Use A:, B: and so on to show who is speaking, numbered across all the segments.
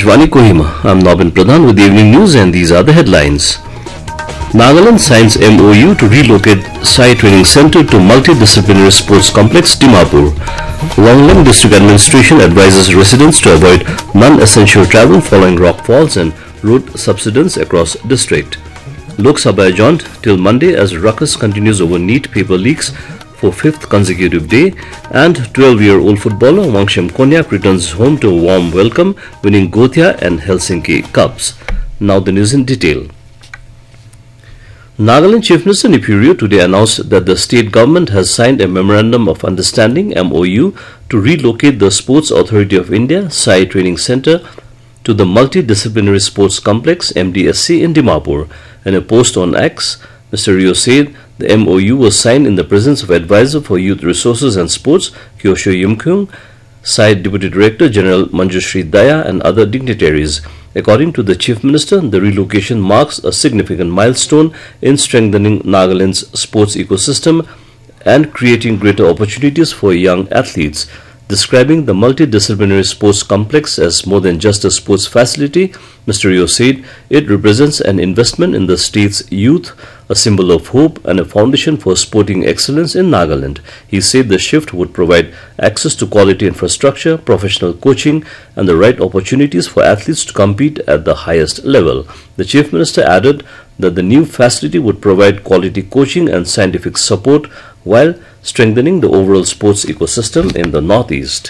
A: Akashvani Kohima. I'm Nobin Pradhan with the evening news, and these are the headlines. Nagaland signs MOU to relocate Sai Training Center to Multidisciplinary Sports Complex, Dimapur. Longlang District Administration advises residents to avoid non-essential travel following rockfalls and road subsidence across district. Lok Sabha adjourned till Monday as ruckus continues over NEET paper leaks for fifth consecutive day, and 12-year-old footballer Wangsham Konyak returns home to a warm welcome, winning Gothia and Helsinki Cups. Now the news in detail. Nagaland Chief Minister Nipurio today announced that the state government has signed a Memorandum of Understanding MOU to relocate the Sports Authority of India Sai Training Center to the Multidisciplinary Sports Complex MDSC in Dimapur. In a post on X, Mr. Rio said the MOU was signed in the presence of Advisor for Youth Resources and Sports Kyosho Yumkyung, Sai Deputy Director General Manjushri Daya and other dignitaries. According to the Chief Minister, the relocation marks a significant milestone in strengthening Nagaland's sports ecosystem and creating greater opportunities for young athletes. Describing the multidisciplinary sports complex as more than just a sports facility, Mr. Rio said it represents an investment in the state's youth, a symbol of hope and a foundation for sporting excellence in Nagaland. He said the shift would provide access to quality infrastructure, professional coaching and the right opportunities for athletes to compete at the highest level. The Chief Minister added that the new facility would provide quality coaching and scientific support while strengthening the overall sports ecosystem in the Northeast.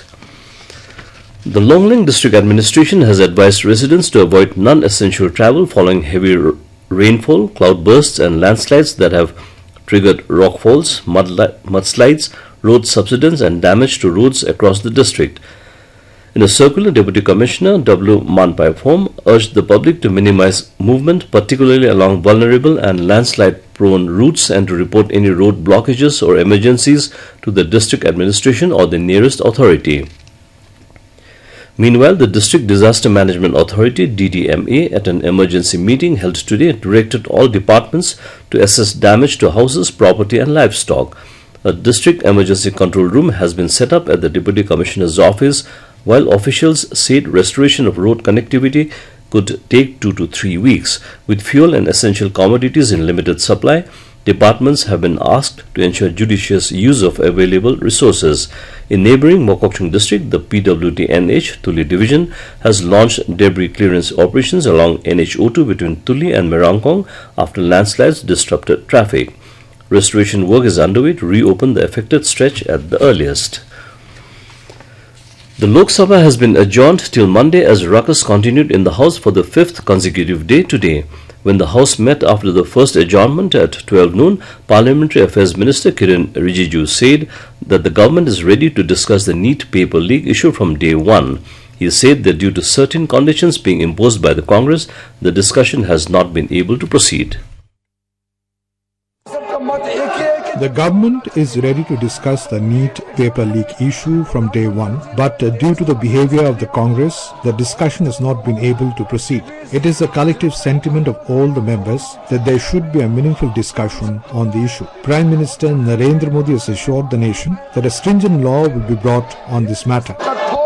A: The Longlang District Administration has advised residents to avoid non-essential travel following heavy rainfall, cloudbursts and landslides that have triggered rockfalls, mudslides, road subsidence and damage to roads across the district. In a circular, Deputy Commissioner W. Manpai Phom urged the public to minimize movement, particularly along vulnerable and landslide-prone routes, and to report any road blockages or emergencies to the district administration or the nearest authority. Meanwhile, the District Disaster Management Authority (DDMA) at an emergency meeting held today directed all departments to assess damage to houses, property and livestock. A district emergency control room has been set up at the Deputy Commissioner's office, while officials said restoration of road connectivity could take 2 to 3 weeks. With fuel and essential commodities in limited supply, departments have been asked to ensure judicious use of available resources. In neighbouring Mokokchung district, the PWD-NH Tuli division has launched debris clearance operations along NH02 between Tuli and Merangkong after landslides disrupted traffic. Restoration work is underway to reopen the affected stretch at the earliest. The Lok Sabha has been adjourned till Monday as ruckus continued in the House for the fifth consecutive day today. When the House met after the first adjournment at 12 noon, Parliamentary Affairs Minister Kiren Rijiju said that the government is ready to discuss the NEET paper leak issue from day one. He said that due to certain conditions being imposed by the Congress, the discussion has not been able to proceed.
B: The government is ready to discuss the NEET paper leak issue from day one, but due to the behavior of the Congress, the discussion has not been able to proceed. It is a collective sentiment of all the members that there should be a meaningful discussion on the issue. Prime Minister Narendra Modi has assured the nation that a stringent law will be brought on this matter.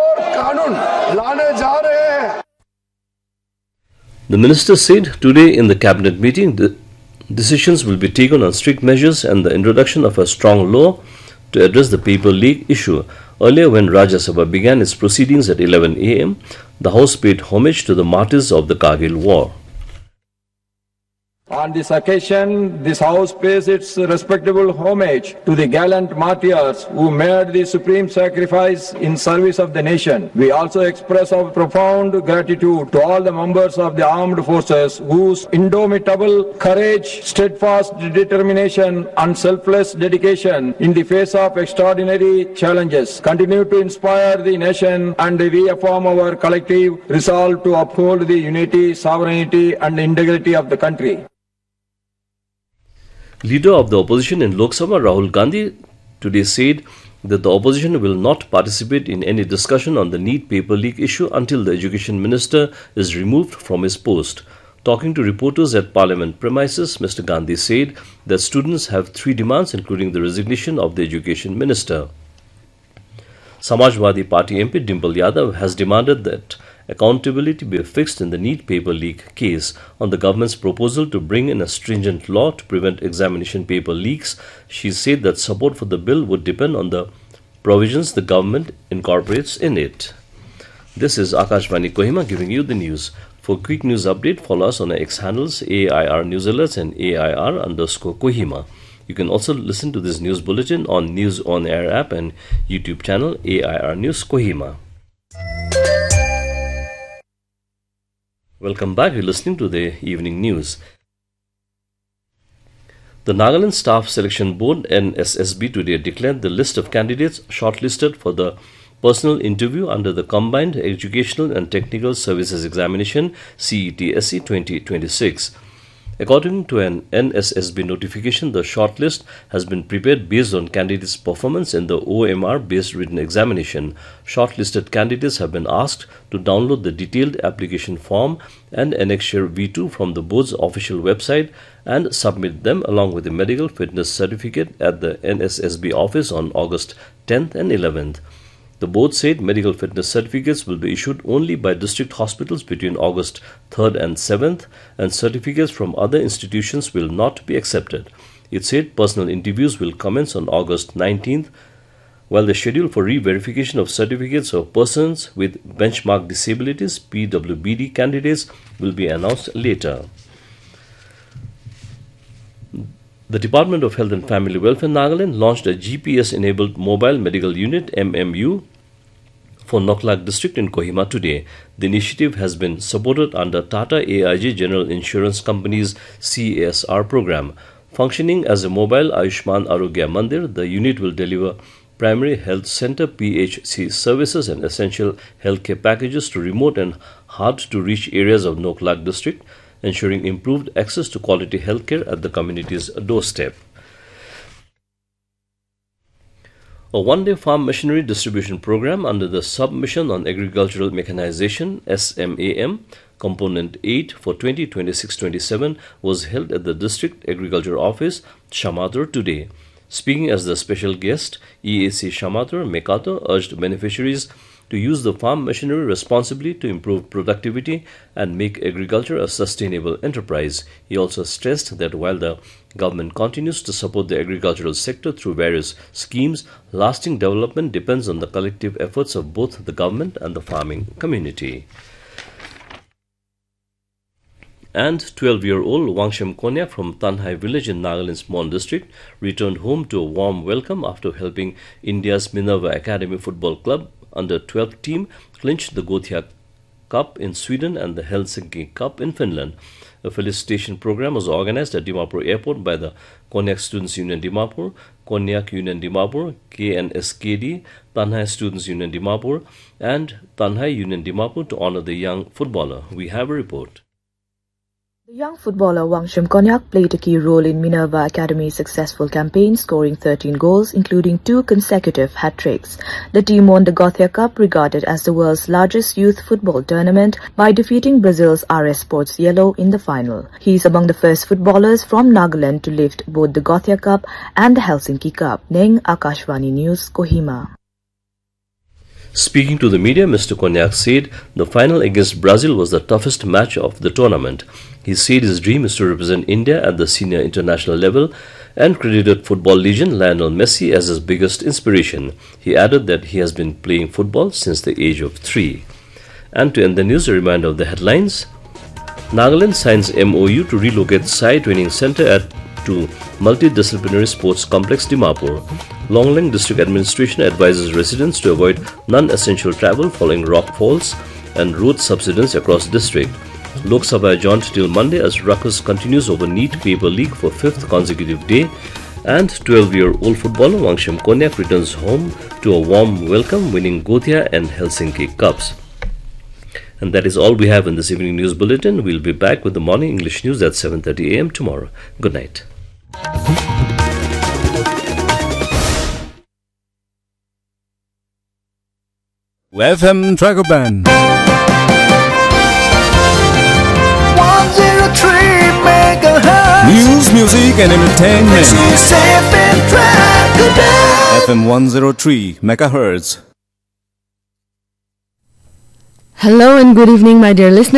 A: The minister said today in the cabinet meeting that decisions will be taken on strict measures and the introduction of a strong law to address the paper leak issue. Earlier, when Rajya Sabha began its proceedings at 11 a.m., the House paid homage to the martyrs of the Kargil War.
C: On this occasion, this House pays its respectable homage to the gallant martyrs who made the supreme sacrifice in service of the nation. We also express our profound gratitude to all the members of the armed forces whose indomitable courage, steadfast determination and selfless dedication in the face of extraordinary challenges continue to inspire the nation and reaffirm our collective resolve to uphold the unity, sovereignty and integrity of the country.
A: Leader of the opposition in Lok Sabha, Rahul Gandhi, today said that the opposition will not participate in any discussion on the NEET paper leak issue until the Education Minister is removed from his post. Talking to reporters at Parliament premises, Mr. Gandhi said that students have 3 demands, including the resignation of the Education Minister. Samajwadi Party MP Dimple Yadav has demanded that accountability be fixed in the NEET paper leak case. On the government's proposal to bring in a stringent law to prevent examination paper leaks, she said that support for the bill would depend on the provisions the government incorporates in it. This is Akashvani Kohima giving you the news. For quick news update, follow us on our X handles AIR News Alerts and AIR_Kohima. You can also listen to this news bulletin on News on Air app and YouTube channel AIR News Kohima. Welcome back. You're listening to the evening news. The Nagaland Staff Selection Board NSSB today declared the list of candidates shortlisted for the personal interview under the Combined Educational and Technical Services Examination CETSE 2026. According to an NSSB notification, the shortlist has been prepared based on candidates' performance in the OMR-based written examination. Shortlisted candidates have been asked to download the detailed application form and Annexure V2 from the board's official website and submit them along with a medical fitness certificate at the NSSB office on August 10th and 11th. The board said medical fitness certificates will be issued only by district hospitals between August 3rd and 7th, and certificates from other institutions will not be accepted. It said personal interviews will commence on August 19th, while the schedule for re-verification of certificates of persons with benchmark disabilities (PWBD) candidates will be announced later. The Department of Health and Family Welfare Nagaland launched a GPS-enabled mobile medical unit MMU for Noklak district in Kohima today. The initiative has been supported under Tata AIG General Insurance Company's CSR program. Functioning as a mobile Ayushman Arogya Mandir, the unit will deliver primary health center PHC services and essential healthcare packages to remote and hard-to-reach areas of Noklak district, ensuring improved access to quality healthcare at the community's doorstep. A one-day farm machinery distribution program under the Submission on Agricultural Mechanization SMAM Component 8 for 2026-27 was held at the District Agriculture Office, Shamatur today. Speaking as the special guest, EAC Shamatur Mekato urged beneficiaries to use the farm machinery responsibly to improve productivity and make agriculture a sustainable enterprise. He also stressed that while the government continues to support the agricultural sector through various schemes, lasting development depends on the collective efforts of both the government and the farming community. And 12-year-old Wangsham Konyak from Tanhai village in Nagaland's Mon district returned home to a warm welcome after helping India's Minerva Academy Football Club under-12 team clinched the Gothia Cup in Sweden and the Helsinki Cup in Finland. A felicitation program was organized at Dimapur Airport by the Konyak Students Union Dimapur, Konyak Union Dimapur, KNSKD, Tanhai Students Union Dimapur, and Tanhai Union Dimapur to honor the young footballer. We have a report.
D: The young footballer Wangsham Konyak played a key role in Minerva Academy's successful campaign, scoring 13 goals, including 2 consecutive hat-tricks. The team won the Gothia Cup, regarded as the world's largest youth football tournament, by defeating Brazil's RS Sports Yellow in the final. He is among the first footballers from Nagaland to lift both the Gothia Cup and the Helsinki Cup. Neng, Akashvani News, Kohima.
A: Speaking to the media, Mr. Konyak said the final against Brazil was the toughest match of the tournament. He said his dream is to represent India at the senior international level and credited football legend Lionel Messi as his biggest inspiration. He added that he has been playing football since the age of 3. And to end the news, a reminder of the headlines. Nagaland signs MOU to relocate Sai Training Center to Multidisciplinary Sports Complex Dimapur. Longlang District Administration advises residents to avoid non-essential travel following rock falls and road subsidence across district. Lok Sabha adjourned till Monday as ruckus continues over NEET paper leak for 5th consecutive day. And 12-year-old footballer Wangsham Konyak returns home to a warm welcome, winning Gothia and Helsinki Cups. And that is all we have in this evening news bulletin. We'll be back with the morning English news at 7:30 a.m. tomorrow. Good night.
E: FM Tracker Band
F: 103 megahertz.
E: News, music and entertainment.
F: This is FM Tracker Band.
E: FM 103 megahertz.
G: Hello and good evening, my dear listeners.